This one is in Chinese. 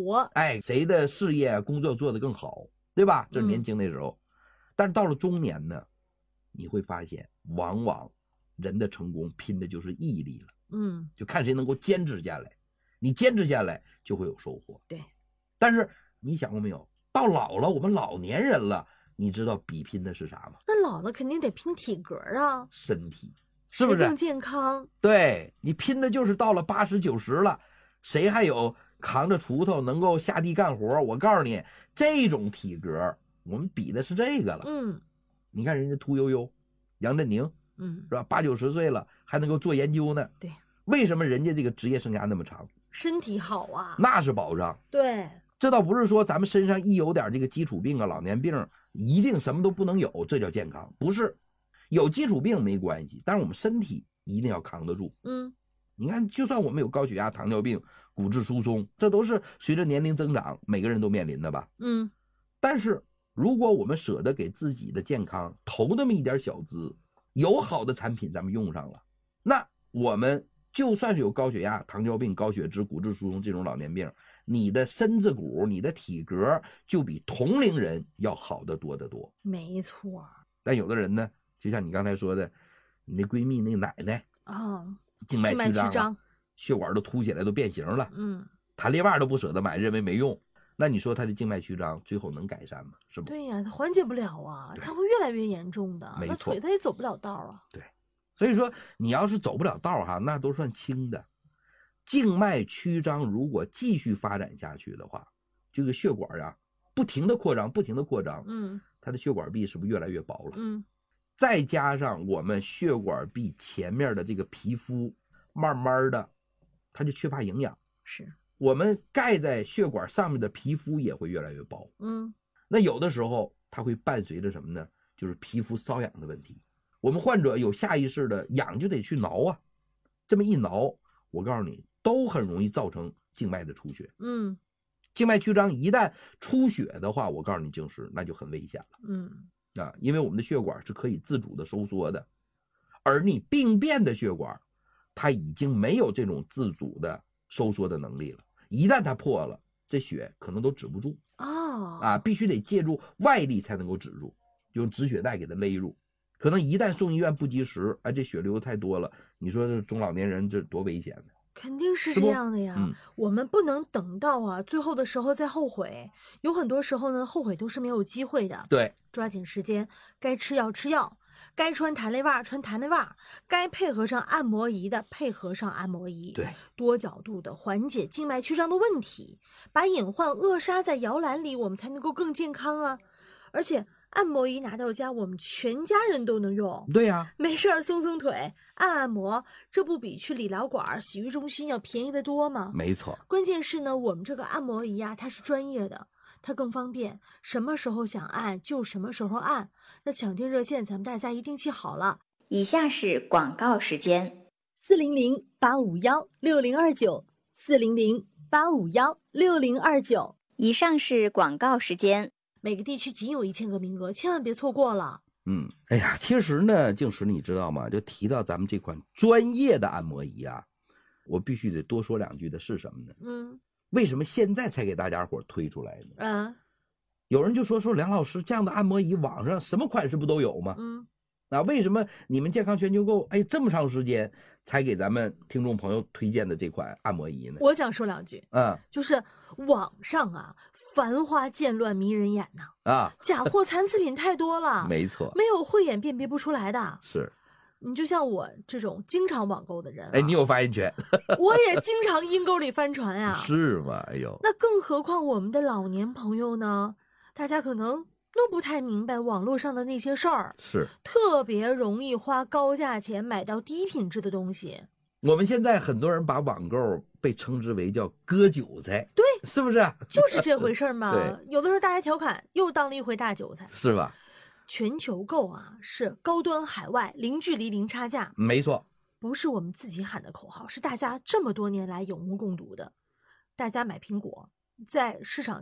活， 哎，谁的事业工作做得更好，对吧？这是年轻的时候。但是到了中年呢，你会发现往往人的成功拼的就是毅力了，就看谁能够坚持下来，你坚持下来就会有收获。 对， 但是你想过没有，到老了，我们老年人了，你知道比拼的是啥吗？ 那老了肯定得拼体格啊， 身体，是不是？ 谁更健康？ 对，你拼的就是到了80、90了，谁还有扛着锄头能够下地干活？我告诉你，这种体格，我们比的是这个了。你看人家屠呦呦、杨振宁，是吧？80、90岁了还能够做研究呢。 对， 为什么人家这个职业生涯那么长？ 身体好啊， 那是保障。 对， 这倒不是说咱们身上一有点这个基础病啊、老年病，一定什么都不能有，这叫健康。不是，有基础病没关系，但是我们身体一定要扛得住。你看，就算我们有高血压、糖尿病、骨质疏松，这都是随着年龄增长，每个人都面临的吧。但是如果我们舍得给自己的健康投那么一点小资，有好的产品咱们用上了，那我们就算是有高血压、糖尿病、高血脂、骨质疏松这种老年病，你的身子骨、你的体格就比同龄人要好得多得多。 没错。 但有的人呢，就像你刚才说的，你那闺蜜那个奶奶啊，静脉曲张，血管都凸起来，都变形了，弹力袜都不舍得买，认为没用。那你说他的静脉曲张最后能改善吗？是不？ 对呀，他缓解不了啊，他会越来越严重的。 没错， 那腿他也走不了道啊。 对，所以说你要是走不了道哈，那都算轻的。静脉曲张如果继续发展下去的话，这个血管啊不停的扩张，不停的扩张，它的血管壁是不是越来越薄了？再加上我们血管壁前面的这个皮肤，慢慢的它就缺乏营养， 是我们盖在血管上面的皮肤也会越来越薄。那有的时候它会伴随着什么呢？就是皮肤瘙痒的问题。我们患者有下意识的痒就得去挠啊，这么一挠，我告诉你，都很容易造成静脉的出血。静脉曲张一旦出血的话，我告诉你静时那就很危险了。因为我们的血管是可以自主的收缩的，而你病变的血管，它已经没有这种自主的收缩的能力了。一旦它破了，这血可能都止不住必须得借助外力才能够止住，用止血带给它勒入。可能一旦送医院不及时，这血流太多了，你说这中老年人这多危险呢？ 肯定是这样的呀，我们不能等到最后的时候再后悔。有很多时候呢，后悔都是没有机会的。 对， 抓紧时间，该吃药吃药，该穿弹力袜穿弹力袜，该配合上按摩仪的配合上按摩仪。 对， 多角度的缓解静脉曲张的问题，把隐患扼杀在摇篮里，我们才能够更健康啊！而且按摩仪拿到家，我们全家人都能用。 对呀， 没事儿松松腿，按摩，这不比去理疗馆、洗浴中心要便宜得多吗？ 没错。 关键是呢，我们这个按摩仪它是专业的，它更方便，什么时候想按就什么时候按。那抢订热线咱们大家一定记好了。 以下是广告时间 ：400-851-6029，400-851-6029。 以上是广告时间。 每个地区仅有1000个名额，千万别错过了。 哎呀，其实呢，静时你知道吗？就提到咱们这款专业的按摩仪啊，我必须得多说两句的是什么呢？为什么现在才给大家伙推出来呢？有人就说梁老师，这样的按摩仪网上什么款式不都有吗？为什么你们健康全球购这么长时间才给咱们听众朋友推荐的这款按摩仪呢？ 我想说两句，就是网上繁花渐乱迷人眼假货残次品太多了。 没错， 没有慧眼辨别不出来的。 是， 你就像我这种经常网购的人你有发言权。 我也经常阴沟里翻船呀。 是吗？哎呦， 那更何况我们的老年朋友呢？大家可能都不太明白网络上的那些事儿， 是特别容易花高价钱买到低品质的东西。 我们现在很多人把网购被称之为叫割韭菜， 对， 是不是？ 就是这回事嘛。 对， 有的时候大家调侃，又当了一回大韭菜， 是吧？ 全球购是高端海外，零距离零差价。 没错， 不是我们自己喊的口号，是大家这么多年来有目共睹的。大家买苹果，在市场